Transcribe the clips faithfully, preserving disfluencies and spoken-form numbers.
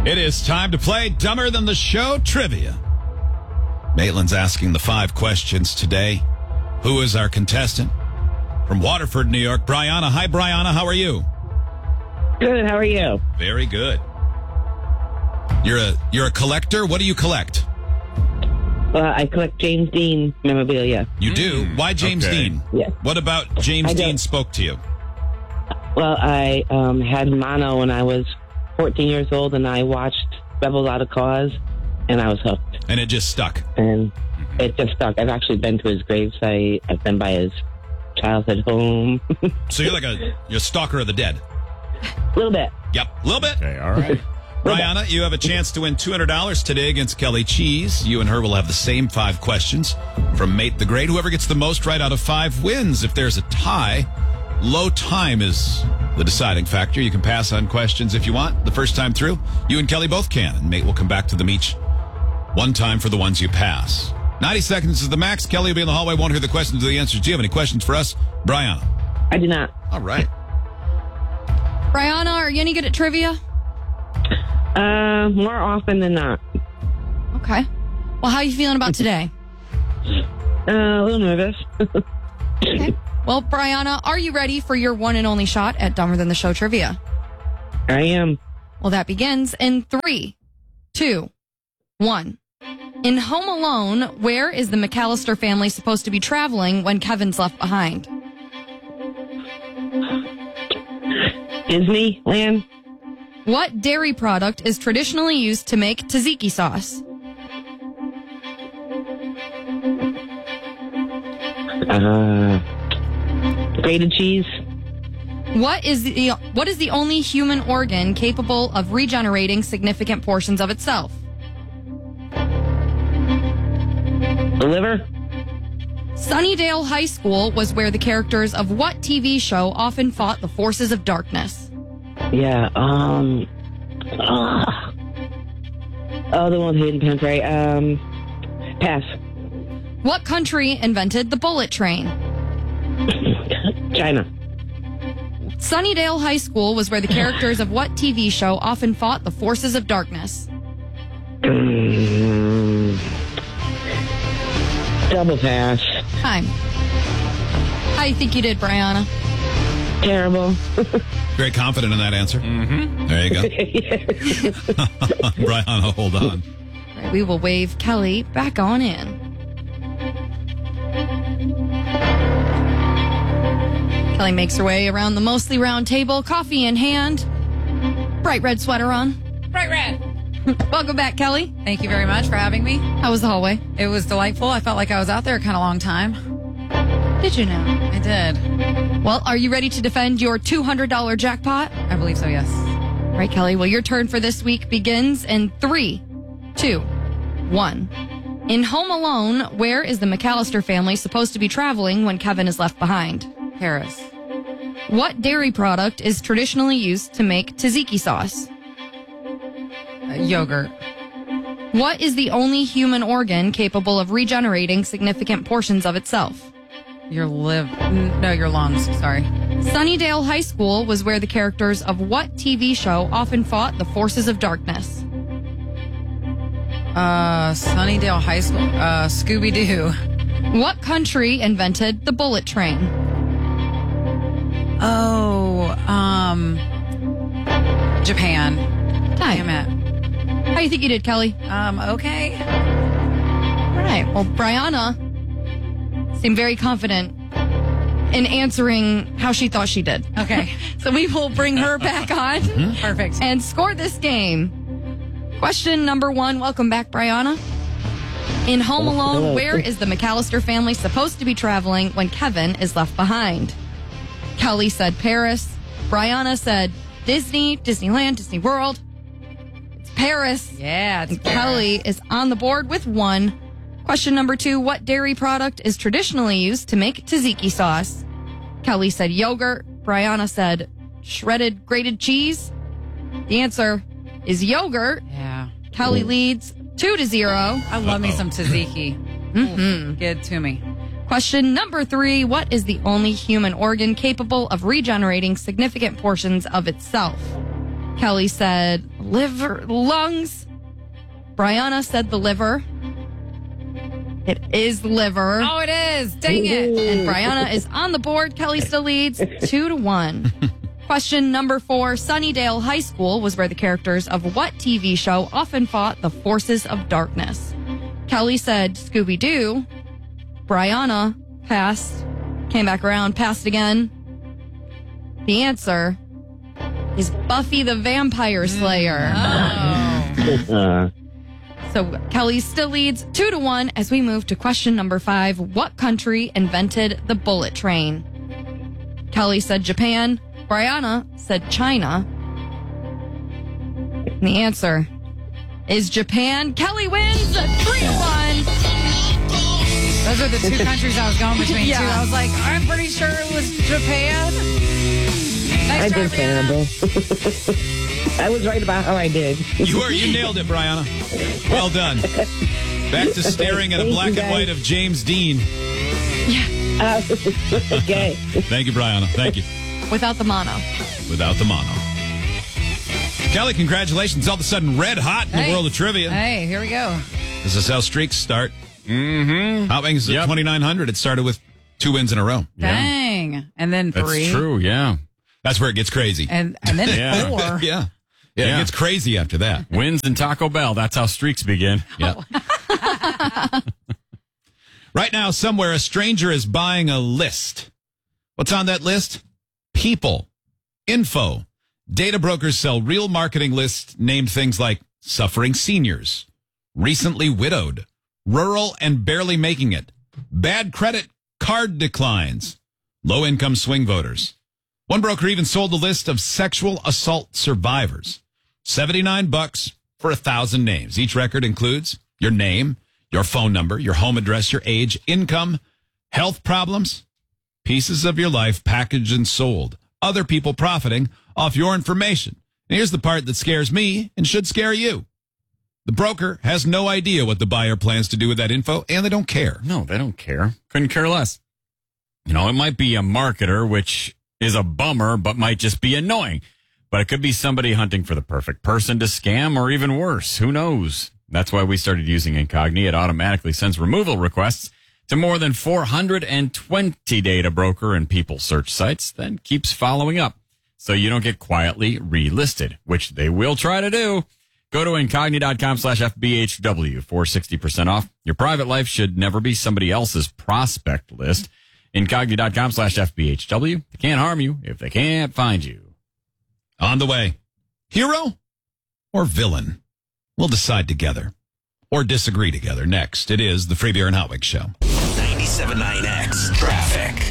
It is time to play Dumber Than the Show Trivia. Maitland's asking the five questions today. Who is our contestant? From Waterford, New York, Brianna. Hi, Brianna. How are you? Good. How are you? Very good. You're a you're a collector. What do you collect? Uh, I collect James Dean memorabilia. You do? Why James okay. Dean? Yes. What about James I Dean don't- spoke to you? Well, I um, had mono when I was fourteen years old, and I watched Rebel Without a Cause, and I was hooked. And it just stuck. And it just stuck. I've actually been to his gravesite. I've been by his childhood home. A So you're like a you're a stalker of the dead. little bit. Yep, a little bit. Okay, all right. Brianna, you have a chance to win two hundred dollars today against Kelly Cheese. You and her will have the same five questions from Mate the Great. Whoever gets the most right out of five wins. If there's a tie, low time is the deciding factor. You can pass on questions if you want. The first time through, you and Kelly both can, and Mate will come back to them each one time for the ones you pass. ninety seconds is the max. Kelly will be in the hallway, won't hear the questions or the answers. Do you have any questions for us, Brianna? I do not. All right. Brianna, are you any good at trivia? Uh, more often than not. Okay. Well, how are you feeling about today? Uh, a little nervous. Okay. Well, Brianna, are you ready for your one and only shot at Dumber Than the Show Trivia? I am. Well, that begins in three, two, one. In Home Alone, where is the McAllister family supposed to be traveling when Kevin's left behind? Disneyland. What dairy product is traditionally used to make tzatziki sauce? Uh, grated cheese. What is the what is the only human organ capable of regenerating significant portions of itself? The liver. Sunnydale High School was where the characters of what T V show often fought the forces of darkness? Yeah. Um. Uh, oh, the one with Hayden Panettiere. Um. Pass. What country invented the bullet train? China. Sunnydale High School was where the characters of what T V show often fought the forces of darkness? Mm, double pass. Time. How do you think you did, Brianna? Terrible. Very confident in that answer. Mm-hmm. There you go. Brianna, hold on. Right, we will wave Kelly back on in. Kelly makes her way around the mostly round table, coffee in hand, bright red sweater on. Bright red. Welcome back, Kelly. Thank you very much for having me. How was the hallway? It was delightful. I felt like I was out there a kind of long time. Did you know? I did. Well, are you ready to defend your two hundred dollars jackpot? I believe so, yes. Right, Kelly. Well, your turn for this week begins in three, two, one. In Home Alone, where is the McAllister family supposed to be traveling when Kevin is left behind? Paris. What dairy product is traditionally used to make tzatziki sauce? Uh, yogurt. What is the only human organ capable of regenerating significant portions of itself? Your liv... n- No, your lungs. Sorry. Sunnydale High School was where the characters of what T V show often fought the forces of darkness? Uh, Sunnydale High School. Uh, Scooby-Doo. What country invented the bullet train? Oh, um... Japan. Time. Damn it. How do you think you did, Kelly? Um, okay. All right. Well, Brianna seemed very confident in answering how she thought she did. Okay. So we will bring her back on Perfect. and score this game. Question number one. Welcome back, Brianna. In Home Alone, where is the McAllister family supposed to be traveling when Kevin is left behind? Kelly said Paris. Brianna said Disney, Disneyland, Disney World. It's Paris. Yeah, it's And Kelly is on the board with one. Question number two. What dairy product is traditionally used to make tzatziki sauce? Kelly said yogurt. Brianna said shredded grated cheese. The answer is yogurt. Yeah. Kelly leads two to zero. I love me some tzatziki. Mm-hmm. Good to me. Question number three. What is the only human organ capable of regenerating significant portions of itself? Kelly said liver, lungs. Brianna said the liver. It is liver. Oh, it is. Dang it. And Brianna is on the board. Kelly still leads two to one. Question number four. Sunnydale High School was where the characters of what T V show often fought the forces of darkness? Kelly said Scooby-Doo. Brianna passed. Came back around, passed again. The answer is Buffy the Vampire Slayer. Oh. Uh, So Kelly still leads two to one as we move to question number five. What country invented the bullet train? Kelly said Japan. Brianna said China. And the answer is Japan. Kelly wins three to one. Those are the two countries I was going between, Yeah. too. I was like, I'm pretty sure it was Japan. Nice I try, did Brianna. terrible. I was right about how I did. You were. You nailed it, Brianna. Well done. Back to staring at a Thank black you, and white guys. of James Dean. Uh, okay. Thank you, Brianna. Thank you. Without the mono. Without the mono. Kelly, congratulations. All of a sudden, red hot in the Hey. world of trivia. Hey, here we go. This is how streaks start. Mm-hmm. Hot Wings at Yep. twenty-nine hundred. It started with two wins in a row. Dang. And then That's three. true, yeah. That's where it gets crazy. And, and then Yeah. four. yeah. Yeah, Yeah. it gets crazy after that. Wins and Taco Bell. That's how streaks begin. Yeah. Right now, somewhere, a stranger is buying a list. What's on that list? People, info. Data brokers sell real marketing lists named things like suffering seniors, recently widowed, rural and barely making it, bad credit, card declines, low-income swing voters. One broker even sold a list of sexual assault survivors. seventy-nine bucks for a thousand names. Each record includes your name, your phone number, your home address, your age, income, health problems, pieces of your life packaged and sold. Other people profiting off your information. And here's the part that scares me and should scare you. The broker has no idea what the buyer plans to do with that info, and they don't care. No, they don't care. Couldn't care less. You know, it might be a marketer, which is a bummer, but might just be annoying. But it could be somebody hunting for the perfect person to scam, or even worse. Who knows? That's why we started using Incogni. It automatically sends removal requests to more than four hundred twenty data broker and people search sites, then keeps following up so you don't get quietly relisted, which they will try to do. Go to Incogni.com slash FBHW for sixty percent off. Your private life should never be somebody else's prospect list. Incogni.com slash FBHW. They can't harm you if they can't find you. On the way, hero or villain? We'll decide together or disagree together. Next, it is the Free Beer and Hot Wings Show. ninety-seven point nine X Traffic.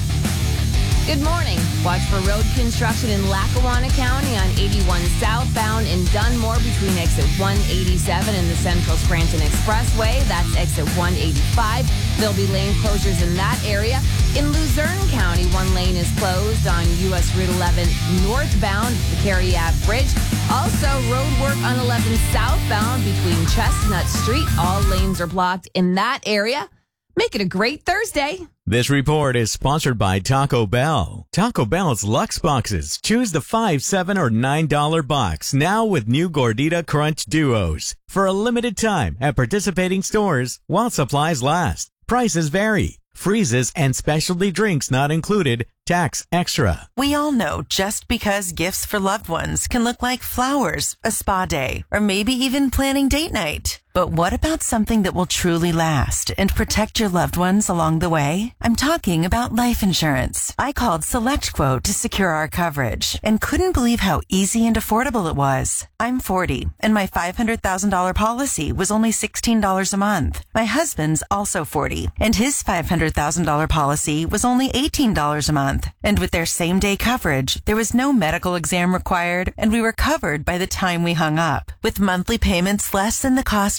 Good morning. Watch for road construction in Lackawanna County on eighty-one southbound in Dunmore between exit one eighty-seven and the Central Scranton Expressway. That's exit one eighty-five. There'll be lane closures in that area. In Luzerne County, one lane is closed on U S Route eleven northbound at the Cary Ave Bridge. Also, road work on eleven southbound between Chestnut Street. All lanes are blocked in that area. Make it a great Thursday. This report is sponsored by Taco Bell. Taco Bell's Lux Boxes. Choose the five, seven, or nine dollar box now with new Gordita Crunch Duos for a limited time at participating stores while supplies last. Prices vary. Freezes and specialty drinks not included. Tax extra. We all know just because gifts for loved ones can look like flowers, a spa day, or maybe even planning date night. But what about something that will truly last and protect your loved ones along the way? I'm talking about life insurance. I called SelectQuote to secure our coverage and couldn't believe how easy and affordable it was. I'm forty, and my five hundred thousand dollars policy was only sixteen dollars a month. My husband's also forty, and his five hundred thousand dollars policy was only eighteen dollars a month. And with their same-day coverage, there was no medical exam required, and we were covered by the time we hung up. With monthly payments less than the cost of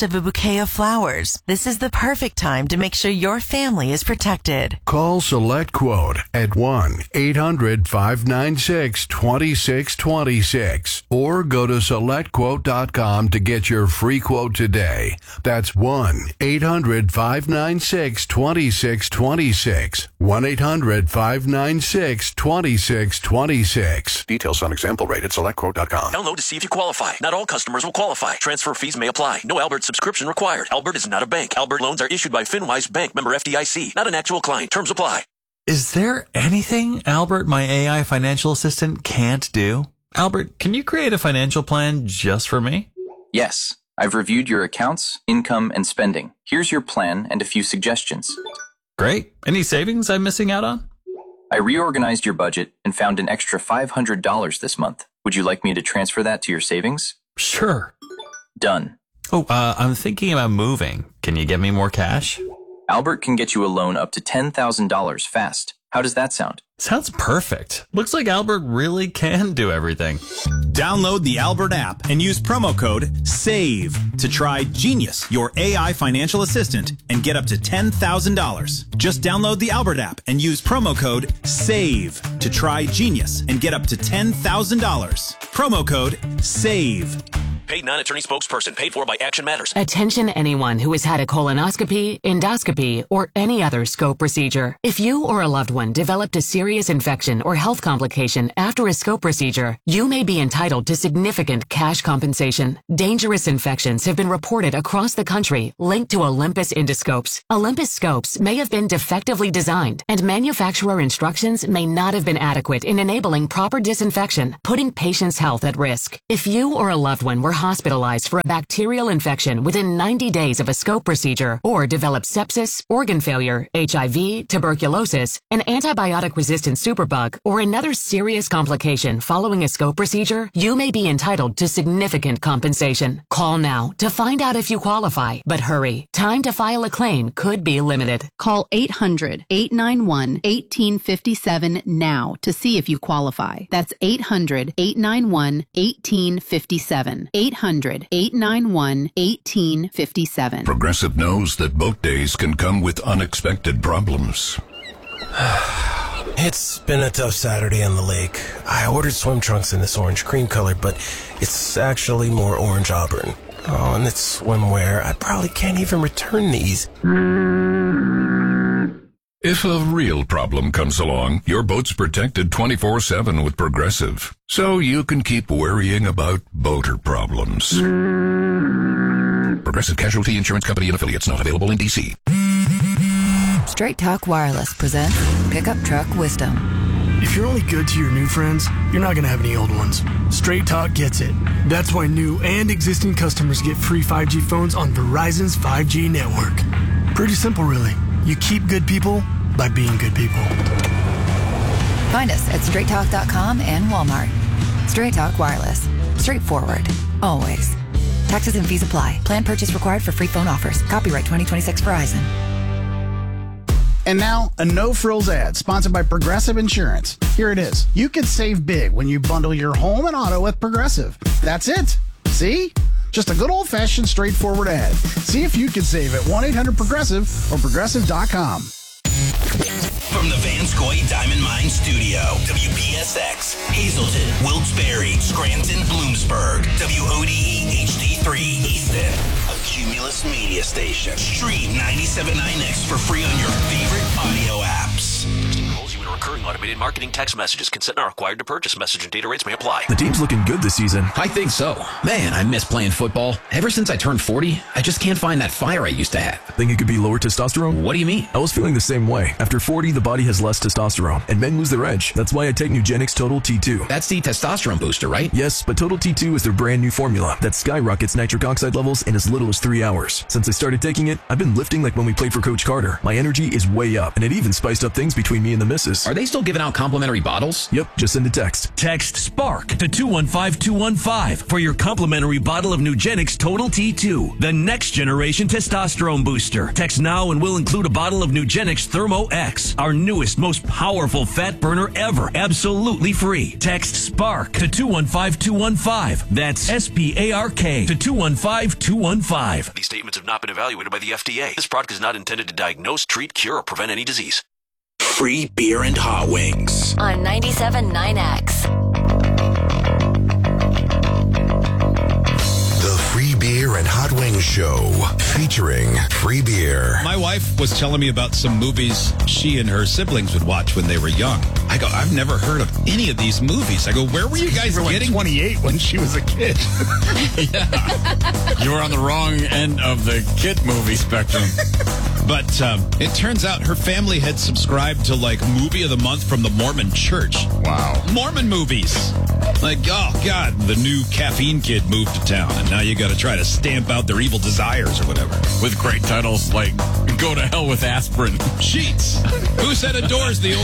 of a bouquet of flowers. This is the perfect time to make sure your family is protected. Call SelectQuote at one eight hundred five nine six two six two six or go to select quote dot com to get your free quote today. That's one eight hundred five nine six two six two six. one eight hundred five nine six two six two six. Details on example rate at select quote dot com. Download to see if you qualify. Not all customers will qualify. Transfer fees may apply. No Albert subscription required. Albert is not a bank. Albert loans are issued by FinWise Bank, member F D I C. Not an actual client. Terms apply. Is there anything Albert, my A I financial assistant, can't do? Albert, can you create a financial plan just for me? Yes. I've reviewed your accounts, income, and spending. Here's your plan and a few suggestions. Great. Any savings I'm missing out on? I reorganized your budget and found an extra five hundred dollars this month. Would you like me to transfer that to your savings? Sure. Done. Oh, uh, I'm thinking about moving. Can you get me more cash? Albert can get you a loan up to ten thousand dollars fast. How does that sound? Sounds perfect. Looks like Albert really can do everything. Download the Albert app and use promo code SAVE to try Genius, your A I financial assistant, and get up to ten thousand dollars. Just download the Albert app and use promo code SAVE to try Genius and get up to ten thousand dollars. Promo code SAVE. Paid non-attorney spokesperson. Paid for by Action Matters. Attention anyone who has had a colonoscopy, endoscopy, or any other scope procedure. If you or a loved one developed a serious infection or health complication after a scope procedure, you may be entitled to significant cash compensation. Dangerous infections have been reported across the country linked to Olympus endoscopes. Olympus scopes may have been defectively designed, and manufacturer instructions may not have been adequate in enabling proper disinfection, putting patients' health at risk. If you or a loved one were hospitalized for a bacterial infection within ninety days of a scope procedure, or developed sepsis, organ failure, H I V, tuberculosis, an antibiotic-resistant superbug, or another serious complication following a scope procedure, you may be entitled to significant compensation. Call now to find out if you qualify, but hurry. Time to file a claim could be limited. Call eight hundred, eight nine one, one eight five seven now to see if you qualify. That's eight hundred, eight nine one, one eight five seven. eight hundred, eight nine one, one eight five seven. Progressive knows that boat days can come with unexpected problems. It's been a tough Saturday on the lake. I ordered swim trunks in this orange cream color, but it's actually more orange auburn. Oh, and it's swimwear. I probably can't even return these. If a real problem comes along, your boat's protected twenty-four seven with Progressive, so you can keep worrying about boater problems. Progressive Casualty Insurance Company and Affiliates, not available in D C. Straight Talk Wireless presents Pickup Truck Wisdom. If you're only good to your new friends, you're not going to have any old ones. Straight Talk gets it. That's why new and existing customers get free five G phones on Verizon's five G network. Pretty simple, really. You keep good people by being good people. Find us at straight talk dot com and Walmart. Straight Talk Wireless. Straightforward. Always. Taxes and fees apply. Plan purchase required for free phone offers. Copyright twenty twenty-six Verizon. And now, a no-frills ad sponsored by Progressive Insurance. Here it is. You could save big when you bundle your home and auto with Progressive. That's it. See? Just a good old-fashioned straightforward ad. See if you can save at one eight hundred progressive or progressive dot com. From the Vanscoy Diamond Mine Studio, W P S X, Hazleton, Wilkes-Barre, Scranton, Bloomsburg, W O D E H D three, Easton, a Cumulus media station. Stream ninety-seven point nine X for free on your favorite audio apps. Calls you in recurring automated marketing text messages. Consent not required to purchase. Message and data rates may apply. The team's looking good this season. I think so. Man, I miss playing football. Ever since I turned forty, I just can't find that fire I used to have. Think it could be lower testosterone? What do you mean? I was feeling the same way. After forty, the body has less testosterone, and men lose their edge. That's why I take Nugenix Total T two. That's the testosterone booster, right? Yes, but Total T two is their brand new formula that skyrockets nitric oxide levels in as little as three hours. Since I started taking it, I've been lifting like when we played for Coach Carter. My energy is way up, and it even spiced up things between me and the missus. purchase. Are they still giving out complimentary bottles? Yep, just send a text. Text SPARK to two one five two one five for your complimentary bottle of Nugenix Total T two, the next generation testosterone booster. Text now and we'll include a bottle of Nugenix Thermo X, our newest, most powerful fat burner ever, absolutely free. Text SPARK to two one five two one five. That's S P A R K to two one five two one five. These statements have not been evaluated by the F D A. This product is not intended to diagnose, treat, cure, or prevent any disease. Free beer and hot wings. On ninety-seven point nine X. The Free Beer and Hot Wings Show, featuring free beer. My wife was telling me about some movies she and her siblings would watch when they were young. I go, I've never heard of any of these movies. I go, where were you guys You were like getting? twenty-eight when she was a kid. Yeah. You were on the wrong end of the kid movie spectrum. But um, it turns out her family had subscribed to like Movie of the Month from the Mormon Church. Wow. Mormon movies. Like, oh, God, the new Caffeine Kid moved to town, and now you got to try to stamp out their evil desires or whatever. With great titles like Go to Hell with Aspirin. Sheets. Who said a door's the only